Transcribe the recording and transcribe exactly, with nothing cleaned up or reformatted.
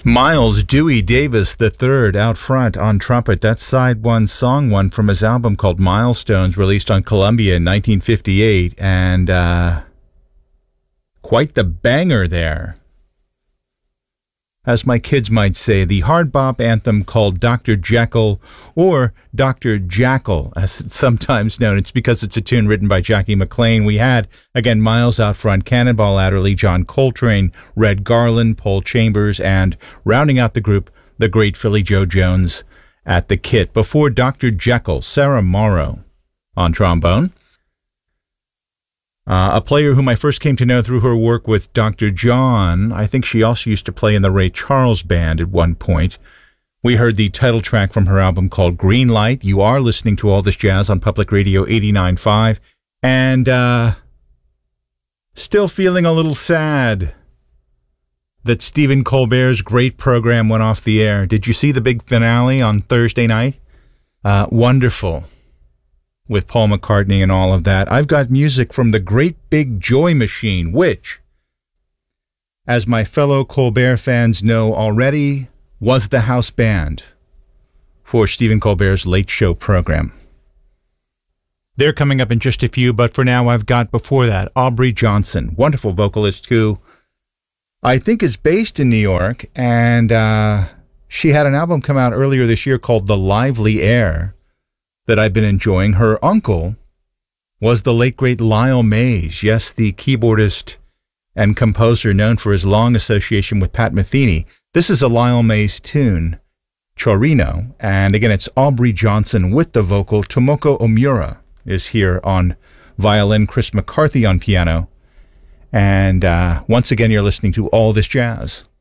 Miles Dewey Davis the third out front on trumpet. That's side one, song one from his album called Milestones, released on Columbia in nineteen fifty-eight, and uh, quite the banger there. As my kids might say, the hard bop anthem called Doctor Jekyll, or Doctor Jackal, as it's sometimes known. It's because it's a tune written by Jackie McLean. We had, again, Miles out front, Cannonball Adderley, John Coltrane, Red Garland, Paul Chambers, and rounding out the group, the great Philly Joe Jones at the kit. Before Doctor Jekyll, Sarah Morrow on trombone. Uh, a player whom I first came to know through her work with Doctor John. I think she also used to play in the Ray Charles Band at one point. We heard the title track from her album called Green Light. You are listening to All This Jazz on Public Radio eighty-nine point five. And uh, still feeling a little sad that Stephen Colbert's great program went off the air. Did you see the big finale on Thursday night? Uh, wonderful. With Paul McCartney and all of that. I've got music from the Great Big Joy Machine, which, as my fellow Colbert fans know already, was the house band for Stephen Colbert's Late Show program. They're coming up in just a few, but for now I've got before that Aubrey Johnson, wonderful vocalist who I think is based in New York, and uh, she had an album come out earlier this year called The Lively Air that I've been enjoying. Her uncle was the late, great Lyle Mays. Yes, the keyboardist and composer known for his long association with Pat Metheny. This is a Lyle Mays tune, Chorino. And again, it's Aubrey Johnson with the vocal. Tomoko Omura is here on violin, Chris McCarthy on piano. And uh, once again, you're listening to All This Jazz.